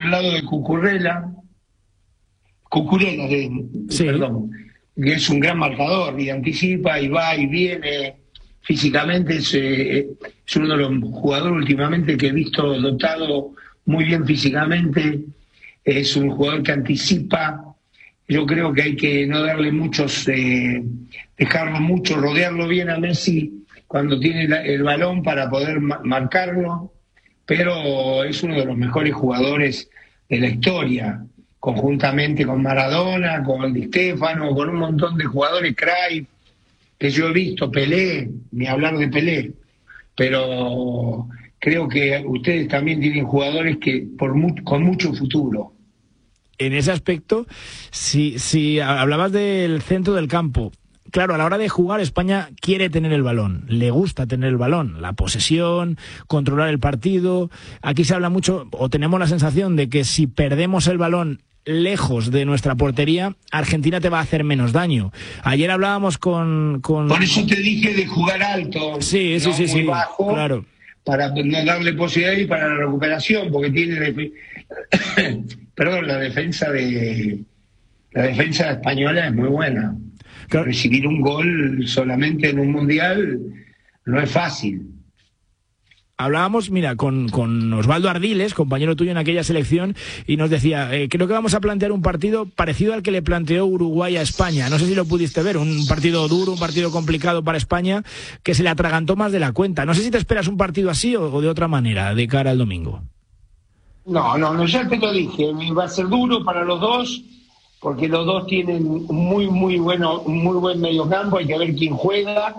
al lado de Cucurella, Sí. perdón, que es un gran marcador y anticipa y va y viene. Físicamente es uno de los jugadores últimamente que he visto dotado muy bien físicamente. Es un jugador que anticipa. Yo creo que hay que no darle dejarlo mucho, rodearlo bien a Messi cuando tiene el balón para poder marcarlo, pero es uno de los mejores jugadores de la historia, conjuntamente con Maradona, con Di Stéfano, con un montón de jugadores, Cruyff, que yo he visto, Pelé, ni hablar de Pelé, pero creo que ustedes también tienen jugadores que con mucho futuro. En ese aspecto, si hablabas del centro del campo, claro, a la hora de jugar España quiere tener el balón, le gusta tener el balón, la posesión, controlar el partido. Aquí se habla mucho, o tenemos la sensación de que si perdemos el balón lejos de nuestra portería, Argentina te va a hacer menos daño. Ayer hablábamos con... Por eso te dije de jugar alto, sí, muy bajo, claro, para no darle posibilidad y para la recuperación, porque tiene perdón, la defensa española es muy buena. claro. Recibir un gol solamente en un mundial no es fácil. Hablábamos, mira, con Osvaldo Ardiles, compañero tuyo en aquella selección, y nos decía, creo que vamos a plantear un partido parecido al que le planteó Uruguay a España. No sé si lo pudiste ver, un partido duro, un partido complicado para España, que se le atragantó más de la cuenta. No sé si te esperas un partido así o de otra manera, de cara al domingo. No, ya te lo dije, va a ser duro para los dos, porque los dos tienen un muy buen mediocampo, hay que ver quién juega.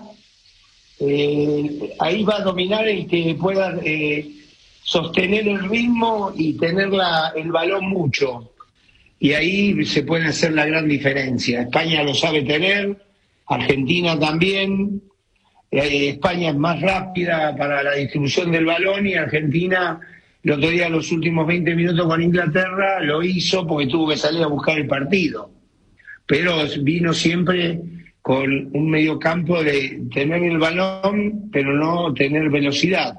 Ahí va a dominar el que pueda sostener el ritmo y tener el balón mucho. Y ahí se puede hacer la gran diferencia. España lo sabe tener, Argentina también. España es más rápida para la distribución del balón y Argentina, el otro día, los últimos 20 minutos con Inglaterra, lo hizo porque tuvo que salir a buscar el partido. Pero vino siempre con un mediocampo de tener el balón, pero no tener velocidad.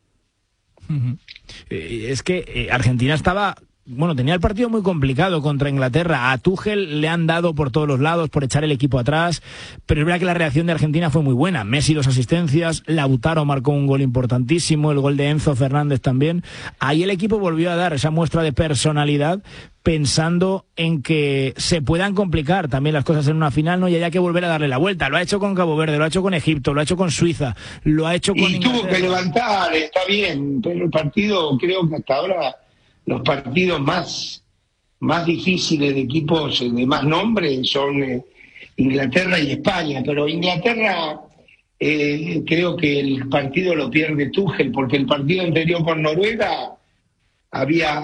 Es que Argentina tenía el partido muy complicado contra Inglaterra. A Tuchel le han dado por todos los lados por echar el equipo atrás, pero es verdad que la reacción de Argentina fue muy buena. Messi 2 asistencias, Lautaro marcó un gol importantísimo, el gol de Enzo Fernández también. Ahí el equipo volvió a dar esa muestra de personalidad, pensando en que se puedan complicar también las cosas en una final, ¿no? Y haya que volver a darle la vuelta. Lo ha hecho con Cabo Verde, lo ha hecho con Egipto, lo ha hecho con Suiza, lo ha hecho con Inglaterra. Tuvo que levantar, está bien, pero el partido, creo que hasta ahora los partidos más difíciles de equipos de más nombre son Inglaterra y España, pero Inglaterra creo que el partido lo pierde Tuchel, porque el partido anterior con Noruega había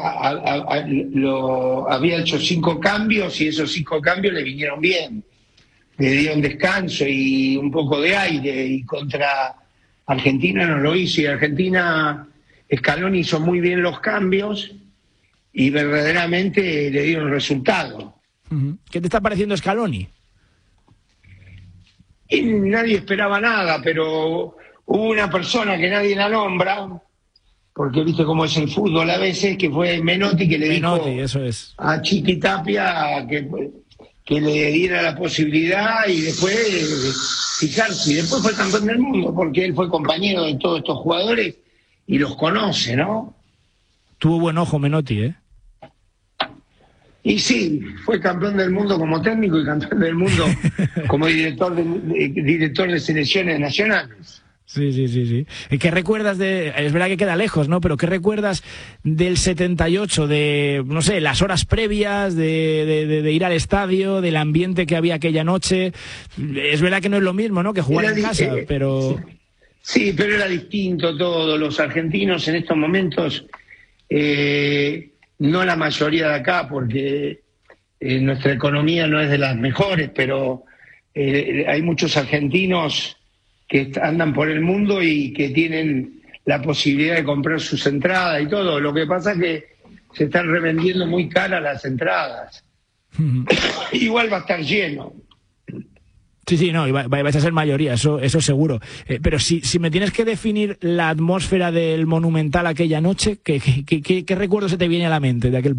hecho 5 cambios y esos 5 cambios le vinieron bien, le dieron descanso y un poco de aire, y contra Argentina no lo hizo, y Argentina, Scaloni hizo muy bien los cambios y verdaderamente le dieron resultado. ¿Qué te está pareciendo Scaloni? Y nadie esperaba nada, pero hubo una persona que nadie la nombra, porque viste cómo es el fútbol a veces, que fue Menotti, que le dijo eso es, a Chiqui Tapia que le diera la posibilidad y después fijarse. Y después fue campeón del mundo, porque él fue compañero de todos estos jugadores y los conoce, ¿no? Tuvo buen ojo Menotti, ¿eh? Y sí, fue campeón del mundo como técnico y campeón del mundo como director de selecciones nacionales. Sí. ¿Qué recuerdas es verdad que queda lejos, ¿no? Pero ¿qué recuerdas del 78, de, no sé, las horas previas, de ir al estadio, del ambiente que había aquella noche? Es verdad que no es lo mismo, ¿no? Que jugar en casa, pero... Sí, pero era distinto todo. Los argentinos en estos momentos, no la mayoría de acá, porque nuestra economía no es de las mejores, pero hay muchos argentinos que andan por el mundo y que tienen la posibilidad de comprar sus entradas y todo. Lo que pasa es que se están revendiendo muy caras las entradas. Igual va a estar lleno. Sí, no, vais a ser mayoría, eso seguro. Pero si me tienes que definir la atmósfera del Monumental aquella noche, ¿qué recuerdo se te viene a la mente de aquel